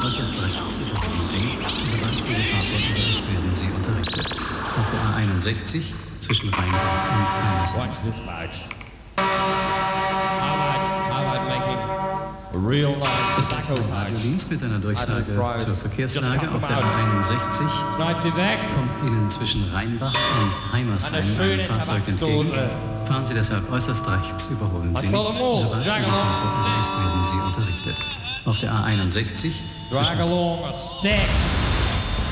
äußerst rechts überholen Sie. Sobald Ihre Fahrtwege ist, werden Sie unterrichtet. Auf der A61 zwischen Rheinbach und Heimersheim. Watch this badge. Arbeit making a real nice tobacco badge. Radiodienst mit einer Durchsage zur Verkehrslage auf der A61 kommt Ihnen zwischen Rheinbach und Heimersheim ein Fahrzeug entgegen. Fahren Sie deshalb äußerst rechts, überholen Sie nicht. Sobald Ihre Fahrtwege ist, werden Sie unterrichtet. Auf der A61 zwischen Drag along a stick.